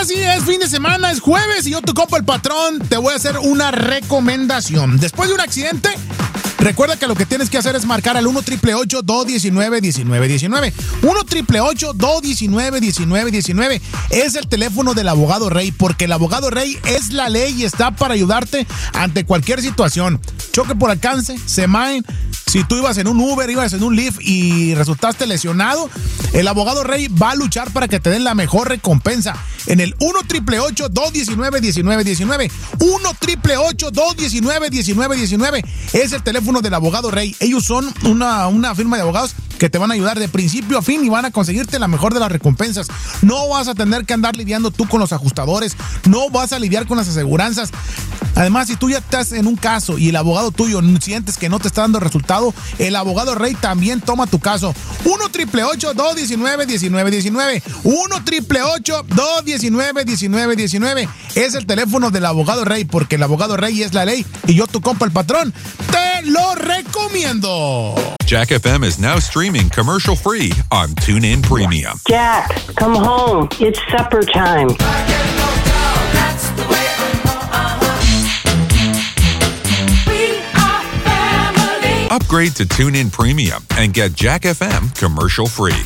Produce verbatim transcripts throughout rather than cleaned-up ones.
sí, es fin de semana, es jueves y yo, tu compa el patrón, te voy a hacer una recomendación. Después de un accidente, recuerda que lo que tienes que hacer es marcar al uno triple ocho, dos uno nueve, uno nueve uno nueve. uno triple ocho, dos uno nueve, uno nueve uno nueve. Es el teléfono del abogado Rey, porque el abogado Rey es la ley y está para ayudarte ante cualquier situación. Choque por alcance, se maen. Si tú ibas en un Uber, ibas en un Lyft y resultaste lesionado, el abogado Rey va a luchar para que te den la mejor recompensa. En el uno triple ocho, dos uno nueve, uno nueve uno nueve. uno triple ocho, dos uno nueve, uno nueve uno nueve. Es el teléfono del abogado Rey. Ellos son una, una firma de abogados que te van a ayudar de principio a fin y van a conseguirte la mejor de las recompensas. No vas a tener que andar lidiando tú con los ajustadores, no vas a lidiar con las aseguranzas. Además, si tú ya estás en un caso y el abogado tuyo sientes que no te está dando resultado, el abogado Rey también toma tu caso. uno triple ocho, dos uno nueve, uno nueve uno nueve. uno triple ocho, dos uno nueve, uno nueve uno nueve. Es el teléfono del abogado Rey, porque el abogado Rey es la ley y yo, tu compa el patrón, te lo recomiendo. Jack F M is now streaming commercial free on TuneIn Premium. Jack, come home. It's supper time. Upgrade to TuneIn Premium and get Jack F M commercial free.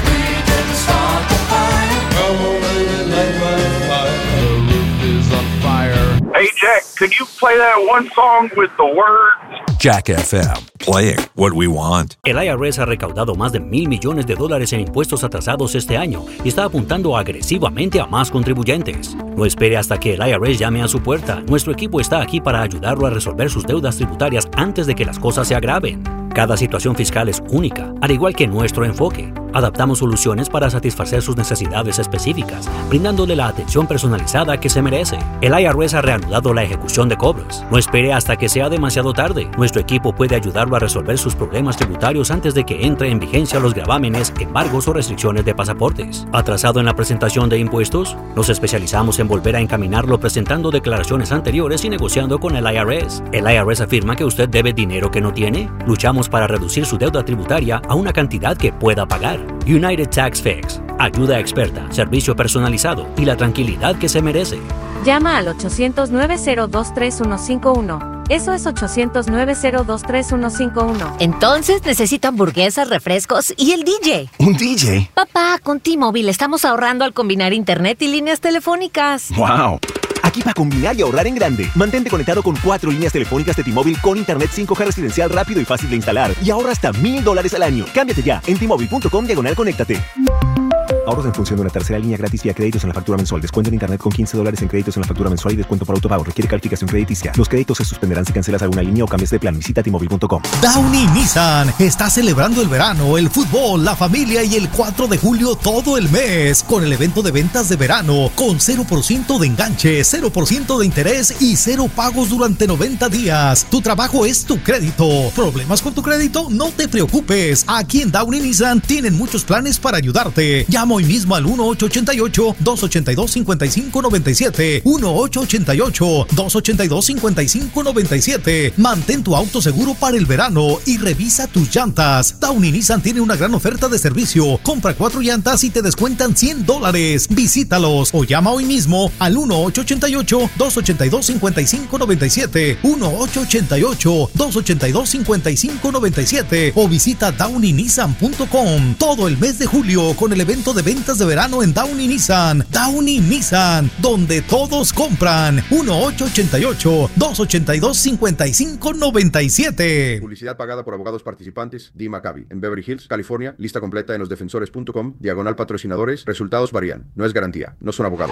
Hey, Jack, could you play that one song with the words? Jack F M, playing what we want. El I R S ha recaudado más de mil millones de dólares en impuestos atrasados este año y está apuntando agresivamente a más contribuyentes. No espere hasta que el I R S llame a su puerta. Nuestro equipo está aquí para ayudarlo a resolver sus deudas tributarias antes de que las cosas se agraven. Cada situación fiscal es única, al igual que nuestro enfoque. Adaptamos soluciones para satisfacer sus necesidades específicas, brindándole la atención personalizada que se merece. El I R S ha reanudado la ejecución de cobros. No espere hasta que sea demasiado tarde. Nuestro equipo puede ayudarlo a resolver sus problemas tributarios antes de que entre en vigencia los gravámenes, embargos o restricciones de pasaportes. ¿Atrasado en la presentación de impuestos? Nos especializamos en volver a encaminarlo presentando declaraciones anteriores y negociando con el I R S. ¿El I R S afirma que usted debe dinero que no tiene? Luchamos para reducir su deuda tributaria a una cantidad que pueda pagar. United Tax Fix. Ayuda experta, servicio personalizado y la tranquilidad que se merece. Llama al ochocientos, nueve cero dos, tres uno cinco uno. Eso es ochocientos, nueve cero dos, tres uno cinco uno. Entonces necesito hamburguesas, refrescos y el D J. ¿Un D J? Papá, con T-Mobile estamos ahorrando al combinar internet y líneas telefónicas. ¡Wow! Aquí para combinar y ahorrar en grande. Mantente conectado con cuatro líneas telefónicas de T-Mobile con internet cinco G residencial rápido y fácil de instalar. Y ahorra hasta mil dólares al año. Cámbiate ya en T-Mobile punto com diagonal conéctate. Ahorros en función de una tercera línea gratis vía créditos en la factura mensual. Descuento en internet con quince dólares en créditos en la factura mensual y descuento por autopago. Requiere calificación crediticia. Los créditos se suspenderán si cancelas alguna línea o cambias de plan. Visita T Mobile punto com. Downey Nissan está celebrando el verano, el fútbol, la familia y el cuatro de julio todo el mes con el evento de ventas de verano con cero por ciento de enganche, cero por ciento de interés y cero pagos durante noventa días. Tu trabajo es tu crédito. ¿Problemas con tu crédito? No te preocupes. Aquí en Downey Nissan tienen muchos planes para ayudarte. Llama hoy mismo al uno ocho ocho ocho, dos ocho dos, cinco cinco nueve siete. uno ocho ocho ocho, dos ocho dos, cinco cinco nueve siete. Mantén tu auto seguro para el verano y revisa tus llantas. Downey Nissan tiene una gran oferta de servicio. Compra cuatro llantas y te descuentan cien dólares. Visítalos o llama hoy mismo al uno ocho ocho ocho, dos ocho dos, cinco cinco nueve siete. uno ocho ocho ocho, dos ocho dos, cinco cinco nueve siete o visita downey nissan punto com. Todo el mes de julio con el evento de ventas de verano en Downey Nissan. Downey Nissan, donde todos compran. uno ocho ocho ocho, dos ocho dos, cinco cinco nueve siete. Publicidad pagada por abogados participantes. D. Maccabi, en Beverly Hills, California. Lista completa en los defensores punto com. Diagonal patrocinadores. Resultados varían. No es garantía. No son abogados.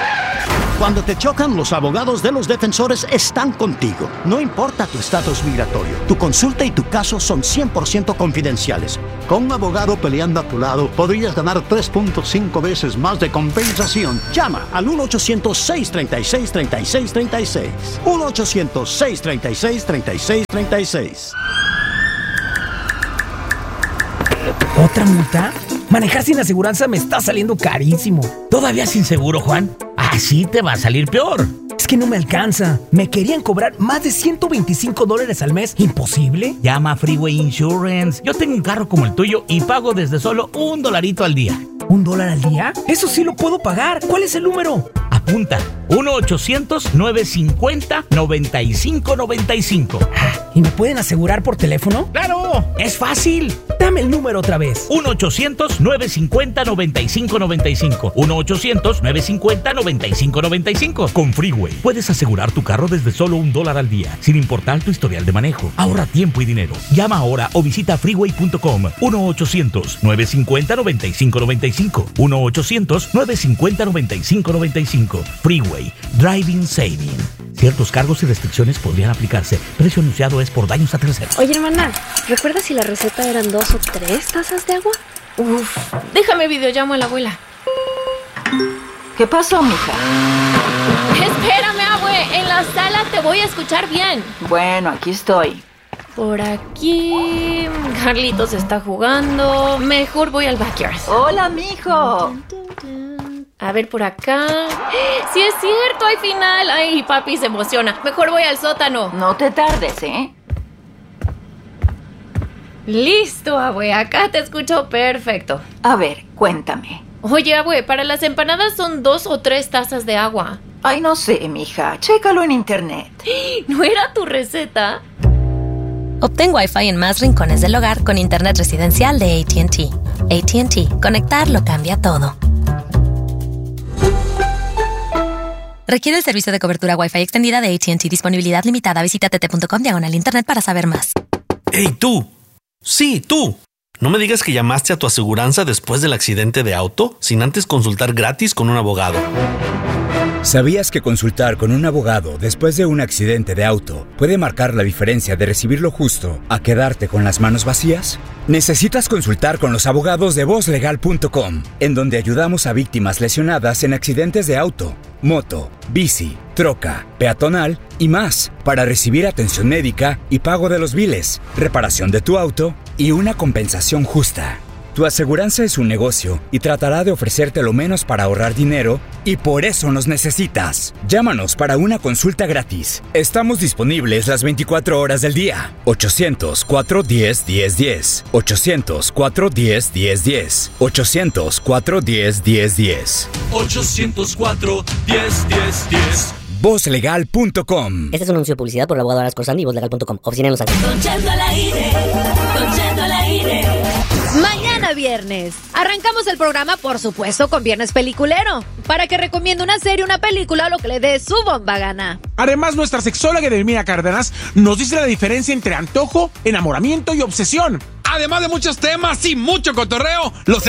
Cuando te chocan, los abogados de los defensores están contigo. No importa tu estatus migratorio, tu consulta y tu caso son cien por ciento confidenciales. Con un abogado peleando a tu lado, podrías ganar tres punto cinco veces más de compensación. Llama al uno ochocientos, seis tres seis, tres seis tres seis. uno ochocientos, seis tres seis, tres seis tres seis. ¿Otra multa? Manejar sin aseguranza me está saliendo carísimo. ¿Todavía sin seguro, Juan? Así te va a salir peor. Es que no me alcanza. Me querían cobrar más de ciento veinticinco dólares al mes. ¿Imposible? Llama a Freeway Insurance. Yo tengo un carro como el tuyo y pago desde solo un dolarito al día. ¿Un dólar al día? Eso sí lo puedo pagar. ¿Cuál es el número? Apunta, uno ochocientos, nueve cincuenta, noventa y cinco noventa y cinco. ¿Y me pueden asegurar por teléfono? ¡Claro! ¡Es fácil! Dame el número otra vez. uno ochocientos, nueve cincuenta, noventa y cinco noventa y cinco. uno ochocientos, nueve cincuenta, noventa y cinco noventa y cinco. Con Freeway puedes asegurar tu carro desde solo un dólar al día, sin importar tu historial de manejo. Ahorra tiempo y dinero. Llama ahora o visita freeway punto com. uno ochocientos, nueve cincuenta, noventa y cinco noventa y cinco. uno ochocientos, nueve cincuenta, noventa y cinco noventa y cinco. Freeway. Driving Saving. Ciertos cargos y restricciones podrían aplicarse. Precio anunciado es por daños a terceros. Oye, hermana, ¿recuerdas si la receta eran dos o tres tazas de agua? Uf, déjame videollamo a la abuela. ¿Qué pasó, mija? Espérame, abue, en la sala te voy a escuchar bien. Bueno, aquí estoy. Por aquí... Carlitos está jugando. Mejor voy al backyard. Hola, mijo. A ver, por acá... ¡Sí es cierto! ¡Al final! ¡Ay, papi se emociona! Mejor voy al sótano. No te tardes, ¿eh? Listo, abue. Acá te escucho perfecto. A ver, cuéntame. Oye, abue, para las empanadas son dos o tres tazas de agua. Ay, no sé, mija. Chécalo en internet. ¿No era tu receta? Obtén Wi-Fi en más rincones del hogar con internet residencial de A T and T. A T and T. Conectar lo cambia todo. Requiere el servicio de cobertura Wi-Fi extendida de A T and T. Disponibilidad limitada. Visita t t punto com diagonal internet para saber más. ¡Ey, tú! Sí, tú. No me digas que llamaste a tu aseguranza después del accidente de auto sin antes consultar gratis con un abogado. ¿Sabías que consultar con un abogado después de un accidente de auto puede marcar la diferencia de recibir lo justo a quedarte con las manos vacías? Necesitas consultar con los abogados de voz legal punto com, en donde ayudamos a víctimas lesionadas en accidentes de auto, moto, bici, troca, peatonal y más, para recibir atención médica y pago de los biles, reparación de tu auto y una compensación justa. Tu aseguranza es un negocio y tratará de ofrecerte lo menos para ahorrar dinero, y por eso nos necesitas. Llámanos para una consulta gratis. Estamos disponibles las veinticuatro horas del día. ochocientos, cuatro diez, diez diez. ochocientos, cuatro diez, diez diez. ochocientos, cuatro diez, diez diez. ochocientos cuatro, diez, diez, diez. voz legal punto com. Este es un anuncio de publicidad por el abogado Aras Corsani y voz legal punto com. Oficina en Los Ángeles. Conchando al aire, Conchando al aire. Mañana viernes arrancamos el programa, por supuesto, con Viernes Peliculero, para que recomiende una serie, una película o lo que le dé su bomba gana. Además, nuestra sexóloga Edelmira Cárdenas nos dice la diferencia entre antojo, enamoramiento y obsesión. Además de muchos temas y mucho cotorreo, los